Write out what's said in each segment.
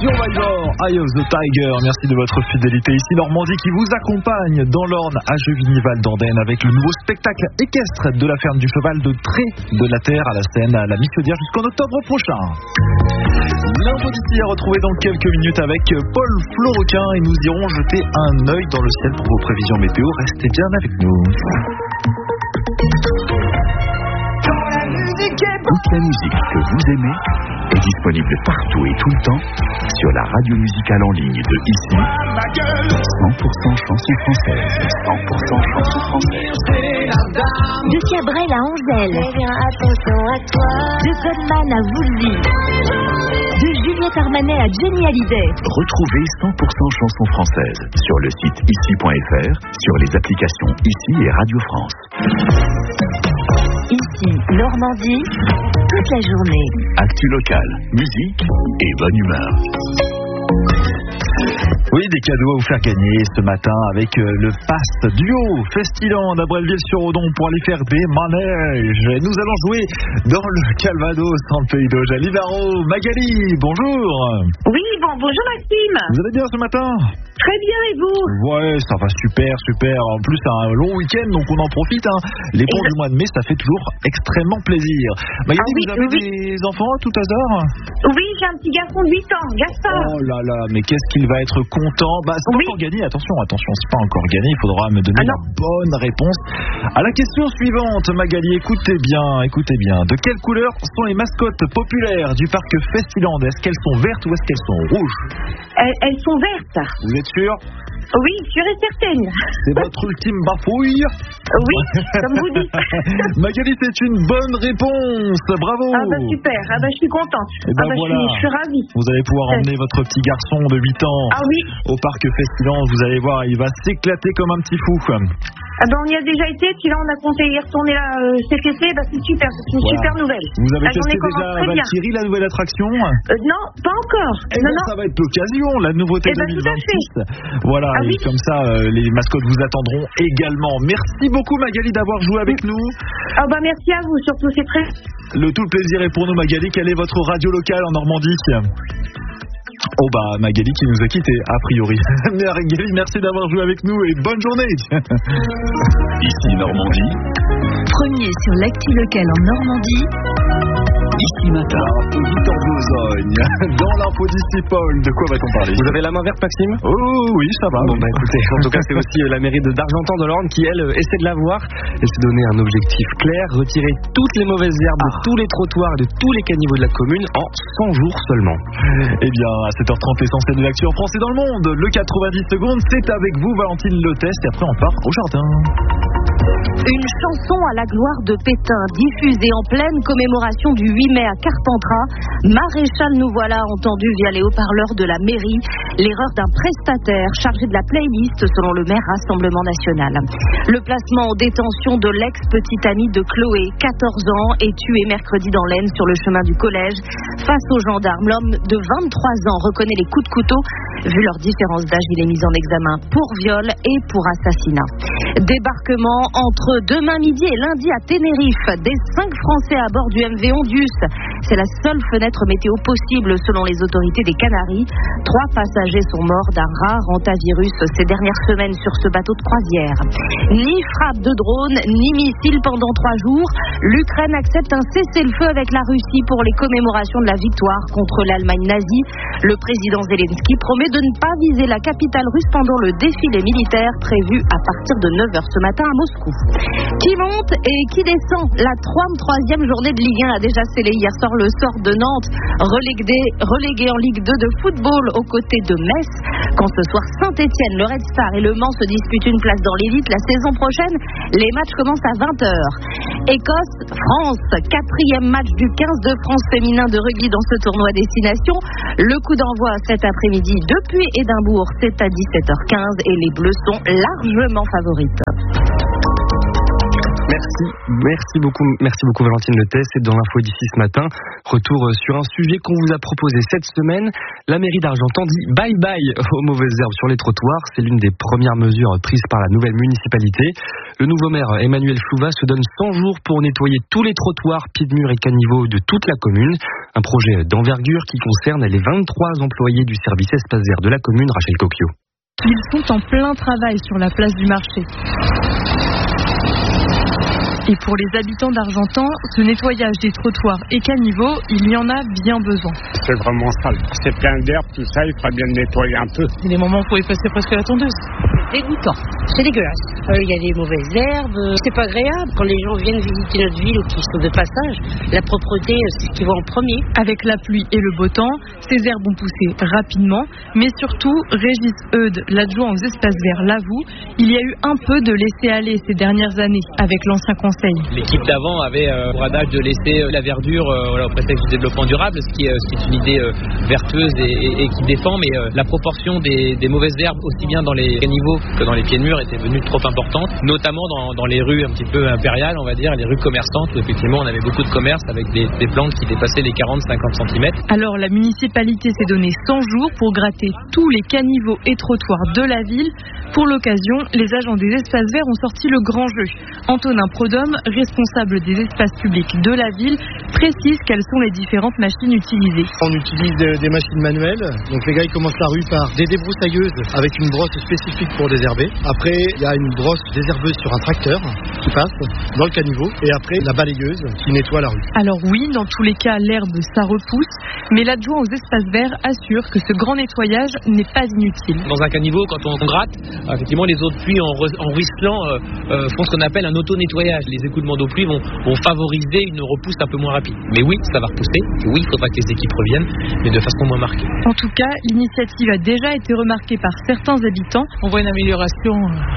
Survivor, Eye of the Tiger. Merci de votre fidélité. Ici Normandie qui vous accompagne dans l'Orne à Jevigny-Val d'Andenne avec le nouveau spectacle équestre de la ferme du cheval de Tré de la Terre à la Seine à la Michaudière jusqu'en octobre prochain. L'info d'ici à retrouver dans quelques minutes avec Paul Floroquin et nous irons jeter un œil dans le ciel pour vos prévisions météo. Restez bien avec nous. Toute la musique que vous aimez est disponible partout et tout le temps sur la radio musicale en ligne de ici. 100% chansons françaises. 100% chansons françaises. De Cabrel à Angèle. De Goldman à Woolsey. De Juliette Armanet à Jenny Hallyday. Retrouvez 100% chansons françaises sur le site ici.fr, sur les applications Ici et Radio France. Ici, Normandie, toute la journée. Actu locale, musique et bonne humeur. Oui, des cadeaux à vous faire gagner ce matin avec le pass duo Festiland à Brelleville-sur-Odon pour aller faire des manèges. Nous allons jouer dans le Calvados, dans le pays d'Auge, à Livaro. Magali, bonjour. Oui, bonjour Maxime. Vous allez bien ce matin ? Très bien, et vous ? Ouais, ça va super. En plus, c'est un long week-end, donc on en profite. Les ponts du mois de mai, ça fait toujours extrêmement plaisir. Magali, vous avez des enfants à tout hasard ? Oui, j'ai un petit garçon de 8 ans, Gaspard. Oh là là, mais qu'est-ce qu'il va être content. C'est pas encore gagné, attention, c'est pas encore gagné. Il faudra me donner la bonne réponse à la question suivante. Magali, écoutez bien. De quelle couleur sont les mascottes populaires du parc Festiland ? Est-ce qu'elles sont vertes ou est-ce qu'elles sont rouges ? Elles sont vertes. Vous êtes sûr ? Oui, sûre et certaine. C'est votre ultime bafouille ? Oui, comme vous dites. Magali, c'est une bonne réponse. Bravo. Ah bah super, je suis contente. Voilà. Je suis ravie. Vous allez pouvoir emmener votre petit garçon de 8 ans au parc Festiland. Vous allez voir, il va s'éclater comme un petit fou. On y a déjà été, puis là on a compté y retourner là cet été, c'est super, c'est une super nouvelle. Vous avez testé déjà Valkyrie, la nouvelle attraction ? Non, pas encore. Ça va être l'occasion, la nouveauté 2026. Voilà, et comme ça, les mascottes vous attendront également. Merci beaucoup Magali d'avoir joué avec nous. Merci à vous, surtout c'est très... Tout le plaisir est pour nous Magali. Quelle est votre radio locale en Normandie ? Magali qui nous a quittés, a priori. Magali, merci d'avoir joué avec nous et bonne journée. Ici Normandie. Premier sur l'actu locale en Normandie. Ici matin. Vite en besogne. Dans l'info d'ici, Paul, de quoi va-t-on parler ? Vous avez la main verte, Maxime ? Oh oui, ça va. Écoutez, en tout cas, c'est aussi la mairie d'Argentan de l'Orne qui, elle, essaie de l'avoir et s'est donné un objectif clair, retirer toutes les mauvaises herbes de tous les trottoirs, de tous les caniveaux de la commune en 100 jours seulement. Eh bien, à 7h30, l'essentiel de l'actu en France et dans le monde. Le 90 secondes, c'est avec vous, Valentine Le Test, et après on part au jardin. Une chanson à la gloire de Pétain, diffusée en pleine commémoration du 8 mai à Carpentras. Maréchal nous voilà entendu via les haut-parleurs de la mairie. L'erreur d'un prestataire chargé de la playlist selon le maire Rassemblement National. Le placement en détention de l'ex-petite amie de Chloé, 14 ans, est tué mercredi dans l'Aisne sur le chemin du collège. Face aux gendarmes, l'homme de 23 ans reconnaît les coups de couteau. Vu leur différence d'âge, il est mis en examen pour viol et pour assassinat. Débarquement entre demain midi et lundi à Tenerife des 5 Français à bord du MV Ondius. C'est la seule fenêtre météo possible selon les autorités des Canaries. 3 passagers sont morts d'un rare hantavirus ces dernières semaines sur ce bateau de croisière. Ni frappe de drone, ni missile pendant 3 jours. L'Ukraine accepte un cessez-le-feu avec la Russie pour les commémorations de la victoire contre l'Allemagne nazie. Le président Zelensky promet de ne pas viser la capitale russe pendant le défilé militaire prévu à partir de 9h ce matin à Moscou. Qui monte et qui descend ? La 33e journée de Ligue 1 a déjà scellé hier soir le sort de Nantes, relégué en Ligue 2 de football aux côtés de Metz. Quand ce soir Saint-Etienne, le Red Star et le Mans se disputent une place dans l'élite la saison prochaine, les matchs commencent à 20h. Écosse-France, 4e match du 15 de France féminin de rugby dans ce tournoi destination. Le coup d'envoi cet après-midi depuis Édimbourg, c'est à 17h15 et les Bleus sont largement favorites. Merci beaucoup Valentine Le Test. C'est dans l'info d'ici ce matin. Retour sur un sujet qu'on vous a proposé cette semaine. La mairie d'Argentan dit bye bye aux mauvaises herbes sur les trottoirs. C'est l'une des premières mesures prises par la nouvelle municipalité. Le nouveau maire Emmanuel Chouva se donne 100 jours pour nettoyer tous les trottoirs, pieds de mur et caniveaux de toute la commune. Un projet d'envergure qui concerne les 23 employés du service espace vert de la commune, Rachel Cocchio. Ils sont en plein travail sur la place du marché. Et pour les habitants d'Argentan, ce nettoyage des trottoirs et caniveaux, il y en a bien besoin. C'est vraiment sale. C'est plein d'herbe, tout ça, il faudrait bien le nettoyer un peu. Il y a des moments où il faut y passer presque la tondeuse. C'est dégoûtant, c'est dégueulasse. Il y a des mauvaises herbes, c'est pas agréable. Quand les gens viennent visiter notre ville ou qui sont de passage, la propreté, c'est ce qui va en premier. Avec la pluie et le beau temps, ces herbes ont poussé rapidement, mais surtout, Régis Eudes, l'adjoint aux espaces verts, l'avoue, il y a eu un peu de laisser-aller ces dernières années avec l'ancien conseil. L'équipe d'avant avait pour adage de laisser la verdure au prétexte du développement durable, ce qui est une idée vertueuse et qui défend, mais la proportion des mauvaises herbes, aussi bien dans les caniveaux que dans les pieds de mur, était devenue trop importante, notamment dans les rues un petit peu impériales, on va dire, les rues commerçantes, où effectivement on avait beaucoup de commerces avec des plantes qui dépassaient les 40-50 cm. Alors la municipalité s'est donné 100 jours pour gratter tous les caniveaux et trottoirs de la ville. Pour l'occasion, les agents des espaces verts ont sorti le grand jeu. Antonin Prodhomme, responsable des espaces publics de la ville, précise quelles sont les différentes machines utilisées. On utilise des machines manuelles. Donc les gars ils commencent la rue par des débroussailleuses avec une brosse spécifique pour désherber. Après il y a une brosse désherbeuse sur un tracteur qui passe dans le caniveau. Et après la balayeuse qui nettoie la rue. Alors oui, dans tous les cas l'herbe ça repousse, mais l'adjoint aux espaces verts assure que ce grand nettoyage n'est pas inutile. Dans un caniveau, quand on gratte, effectivement les eaux de pluie en ruisselant font ce qu'on appelle un auto-nettoyage. Les écoulements d'eau pluie vont favoriser une repousse un peu moins rapide. Mais oui, ça va repousser. Et oui, il faudra que les équipes reviennent, mais de façon moins marquée. En tout cas, l'initiative a déjà été remarquée par certains habitants. On voit une amélioration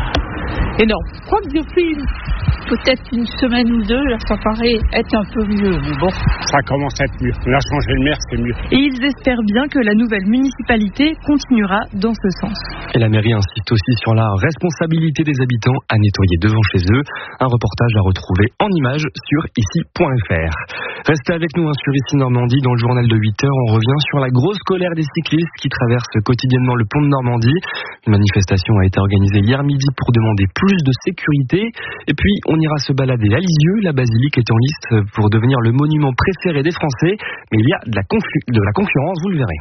énorme. Je crois que depuis peut-être une semaine ou deux, là, ça paraît être un peu mieux. Mais bon. Ça commence à être mieux. On a changé le maire, c'est mieux. Et ils espèrent bien que la nouvelle municipalité continuera dans ce sens. Et la mairie insiste aussi sur la responsabilité des habitants à nettoyer devant chez eux. Un reportage à retrouver en images sur ici.fr. Restez avec nous sur Ici Normandie. Dans le journal de 8h, on revient sur la grosse colère des cyclistes qui traversent quotidiennement le pont de Normandie. Une manifestation a été organisée hier midi pour demander plus de sécurité. Et puis, on ira se balader à Lisieux. La basilique est en liste pour devenir le monument préféré des Français. Mais il y a de la concurrence, vous le verrez.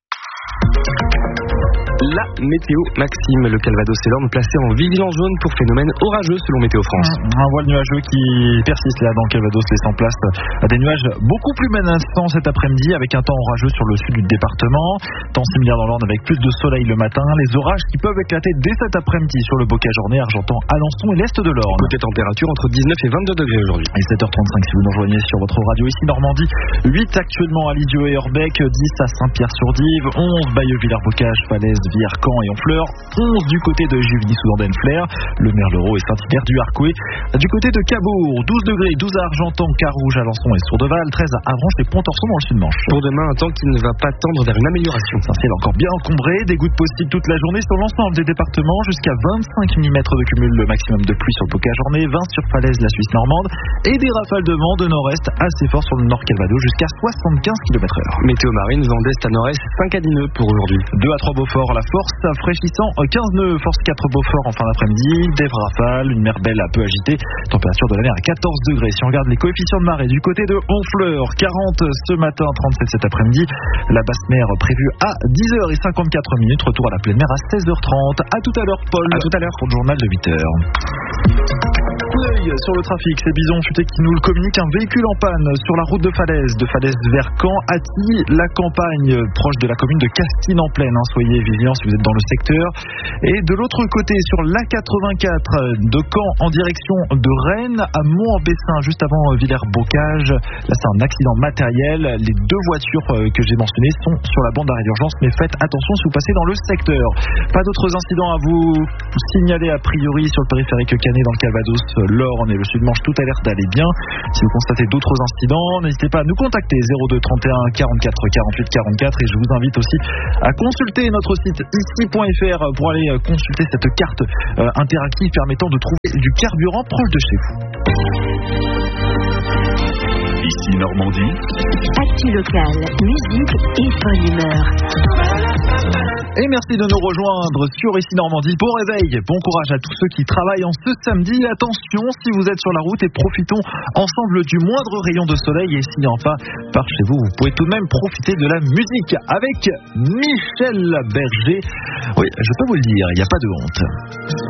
La météo, Maxime, le Calvados et l'Orne placés en vigilance jaune pour phénomène orageux selon Météo France. Un voile nuageux qui persiste là dans le Calvados, laissant place à des nuages beaucoup plus menaçants cet après-midi avec un temps orageux sur le sud du département. Temps similaire dans l'Orne avec plus de soleil le matin. Les orages qui peuvent éclater dès cet après-midi sur le Bocage-Ornay, Argentan, Alençon et l'est de l'Orne. Côté température entre 19 et 22 degrés aujourd'hui. Et 7h35 si vous nous rejoignez sur votre radio ici Normandie. 8 actuellement à Lisieux et Orbec, 10 à Saint-Pierre-sur-Dive, 11 Bayeux-Villers-Bocage, Falaise, Viercamp et Honfleur, 11 du côté de Juvigny-sous-Andenne-Flers, le Merlereau et Saint-Hilaire du Harcouët. Du côté de Cabourg, 12 degrés, 12 à Argentan, Carouge, Alençon et Sourdeval, 13 à Avranches et Pont-Orson dans le Sud-Manche. Pour demain, un temps qui ne va pas tendre vers une amélioration. Un ciel encore bien encombré, des gouttes possibles toute la journée sur l'ensemble des départements, jusqu'à 25 mm de cumul, le maximum de pluie sur le Bocage-Ornay, 20 sur Falaise, la Suisse normande, et des rafales de vent de nord-est assez forts sur le nord Calvados jusqu'à 75 km/h. Météo marine, vent d'est à nord-est, 5 à 10 nœuds pour aujourd'hui. 2 à 3 Beaufort, la force fraîchissant, 15 nœuds, force 4 Beaufort en fin d'après-midi, des rafales, une mer belle un peu agitée, température de la mer à 14 degrés. Si on regarde les coefficients de marée du côté de Honfleur, 40 ce matin, 37 cet après-midi, la basse mer prévue à 10h54, retour à la pleine mer à 16h30. À tout à l'heure Paul. À tout à l'heure pour le journal de 8h. Coup d'œil sur le trafic, c'est Bison Futé qui nous le communique. Un véhicule en panne sur la route de Falaise vers Caen, Atty, la campagne, proche de la commune de Castines-en-Plaine. Soyez vigilants si vous êtes dans le secteur. Et de l'autre côté, sur l'A84 de Caen en direction de Rennes, à Mont-en-Bessin, juste avant Villers-Bocage. Là, c'est un accident matériel. Les deux voitures que j'ai mentionnées sont sur la bande d'arrêt d'urgence, mais faites attention si vous passez dans le secteur. Pas d'autres incidents à vous signaler a priori sur le périphérique canet dans le Calvados, l'Orne et le Sud-Manche, tout a l'air d'aller bien. Si vous constatez d'autres incidents, n'hésitez pas à nous contacter 02 31 44 48 44 et je vous invite aussi à consulter notre site ici.fr pour aller consulter cette carte interactive permettant de trouver du carburant proche de chez vous. Ici Normandie. Actu locale, musique et bonne humeur. Et merci de nous rejoindre sur Ici Normandie. Bon réveil, bon courage à tous ceux qui travaillent en ce samedi. Attention si vous êtes sur la route et profitons ensemble du moindre rayon de soleil. Et s'il n'y en a pas par chez vous, vous pouvez tout de même profiter de la musique avec Michel Berger. Oui, je peux vous le dire, il n'y a pas de honte.